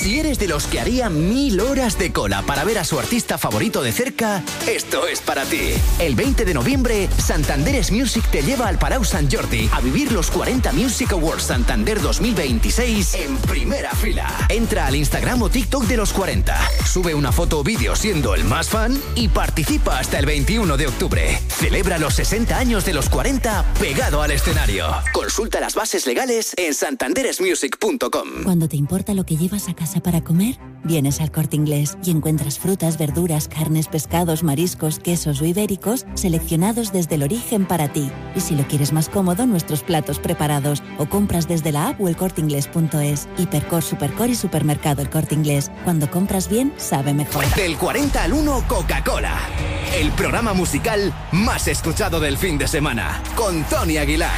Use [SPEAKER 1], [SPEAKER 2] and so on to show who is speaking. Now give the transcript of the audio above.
[SPEAKER 1] Si eres de los que haría 1000 horas de cola para ver a su artista favorito de cerca, esto es para ti. El 20 de noviembre, Santander's Music te lleva al Palau Sant Jordi a vivir los 40 Music Awards Santander 2026 en primera fila. Entra al Instagram o TikTok de los 40, sube una foto o vídeo siendo el más fan y participa hasta el 21 de octubre. Celebra los 60 años de los 40 pegado al escenario. Consulta las bases legales en santanderesmusic.com.
[SPEAKER 2] Cuando te importa lo que llevas a casa para comer, vienes al Corte Inglés y encuentras frutas, verduras, carnes, pescados, mariscos, quesos o ibéricos seleccionados desde el origen para ti. Y si lo quieres más cómodo, nuestros platos preparados o compras desde la app o elcorteingles.es. Hipercor, Supercor y Supermercado El Corte Inglés. Cuando compras bien, sabe mejor.
[SPEAKER 1] Del 40 al 1, Coca-Cola. El programa musical más escuchado del fin de semana. Con Tony Aguilar.